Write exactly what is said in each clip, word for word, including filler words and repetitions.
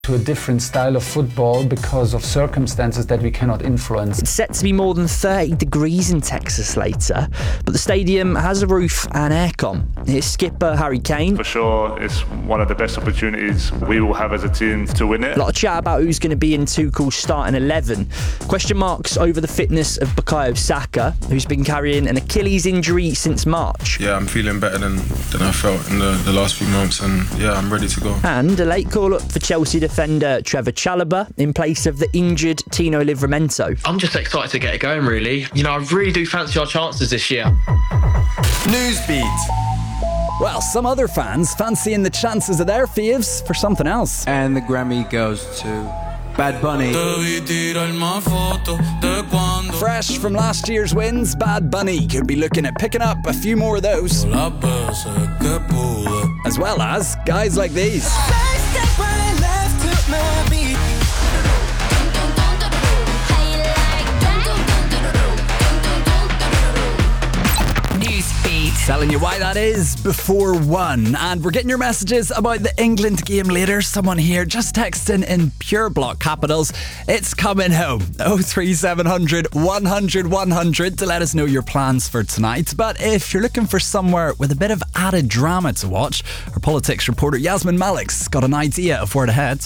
to a different style of football because of circumstances that we cannot influence. It's set to be more than thirty degrees in Texas later, but the stadium has a roof and aircon. Here's skipper Harry Kane. For sure, it's one of the best opportunities we will have as a team to win it. A lot of chat about who's going to be in Tuchel's starting eleven. Question marks over the fitness of Bukayo Saka, who's been carrying an Achilles injury since March. Yeah, I'm feeling better than, than I felt in the, the last few months, and yeah, I'm ready to go. And a late call-up for Chelsea defender Trevor Chalobah in place of the injured Tino Livramento. I'm just excited to get it going, really. You know, I really do fancy our chances this year. Newsbeat. Well, some other fans fancying the chances of their faves for something else. And the Grammy goes to Bad Bunny. Fresh from last year's wins, Bad Bunny could be looking at picking up a few more of those. As well as guys like these. Telling you why that is before one. And we're getting your messages about the England game later. Someone here just texting in pure block capitals. It's coming home. oh three seven hundred one hundred one hundred to let us know your plans for tonight. But if you're looking for somewhere with a bit of added drama to watch, our politics reporter Yasmin Malik's got an idea of where to head.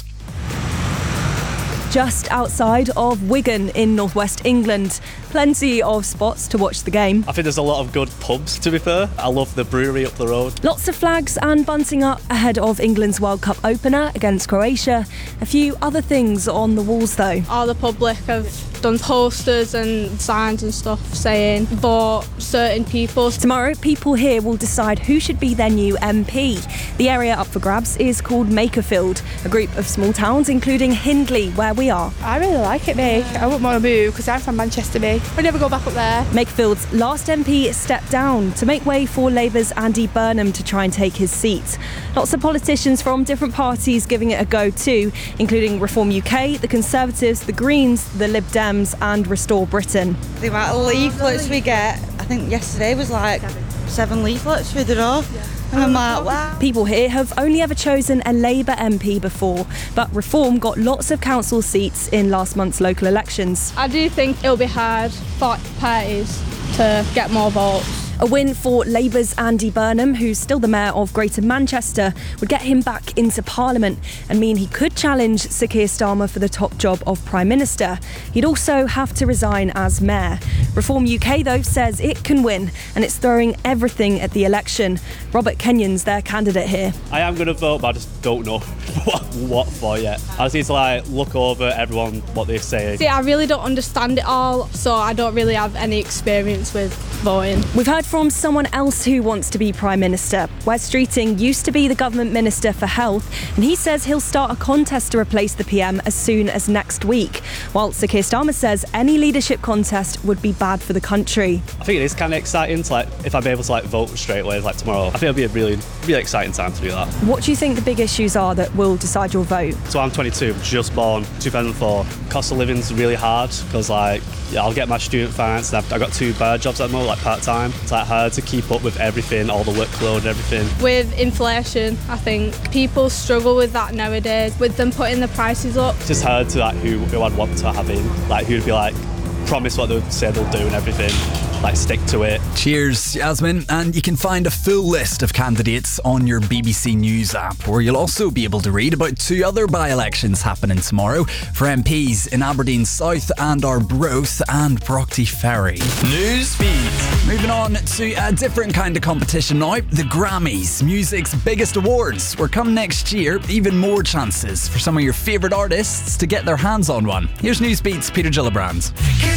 Just outside of Wigan in northwest England. Plenty of spots to watch the game. I think there's a lot of good pubs, to be fair. I love the brewery up the road. Lots of flags and bunting up ahead of England's World Cup opener against Croatia. A few other things on the walls though. All the public have done posters and signs and stuff saying for certain people. Tomorrow, people here will decide who should be their new M P. The area up for grabs is called Makerfield, a group of small towns including Hindley, where we are. I really like it, mate. I wouldn't want to move because I'm from Manchester, mate. I'd never go back up there. Makefield's last M P stepped down to make way for Labour's Andy Burnham to try and take his seat. Lots of politicians from different parties giving it a go too, including Reform U K, the Conservatives, the Greens, the Lib Dems and Restore Britain. The amount of leaflets we get, I think yesterday was like seven leaflets through the door. And I'm like, wow. People here have only ever chosen a Labour M P before, but Reform got lots of council seats in last month's local elections. I do think it'll be hard for parties to get more votes. A win for Labour's Andy Burnham, who's still the mayor of Greater Manchester, would get him back into Parliament and mean he could challenge Sir Keir Starmer for the top job of Prime Minister. He'd also have to resign as mayor. Reform U K, though, says it can win and it's throwing everything at the election. Robert Kenyon's their candidate here. I am going to vote, but I just don't know what, what for yet. I just need to like look over everyone, what they say. See, I really don't understand it all, so I don't really have any experience with voting. We've heard from someone else who wants to be Prime Minister. Wes Streeting used to be the Government Minister for Health, and he says he'll start a contest to replace the P M as soon as next week, while Sir Keir Starmer says any leadership contest would be bad for the country. I think it is kind of exciting to, like, if I'm able to like vote straight away like tomorrow. I think it'll be a really, really exciting time to do that. What do you think the big issues are that will decide your vote? So I'm twenty-two, just born, two thousand four. Cost of living's really hard because like yeah, I'll get my student finance and I've, I've got two bar jobs at the moment, like part-time. It's like hard to keep up with everything, all the workload and everything. With inflation, I think people struggle with that nowadays, with them putting the prices up. It's just hard to like who, who I'd want to have in, like who'd be like, promise what they would say they'll do and everything, like stick to it. Cheers, Yasmin. And you can find a full list of candidates on your B B C News app, where you'll also be able to read about two other by-elections happening tomorrow for M Ps in Aberdeen South and Arbroath and Brockty Ferry. Newsbeat. Moving on to a different kind of competition now, the Grammys, music's biggest awards. Where come next year, even more chances for some of your favourite artists to get their hands on one. Here's Newsbeat's Peter Gillibrand.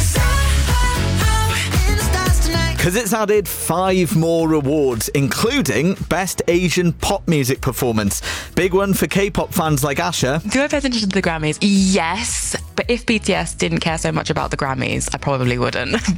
Because it's added five more awards, including Best Asian Pop Music Performance. Big one for K-pop fans like Asha. Do I pay attention to the Grammys? Yes, but if B T S didn't care so much about the Grammys, I probably wouldn't.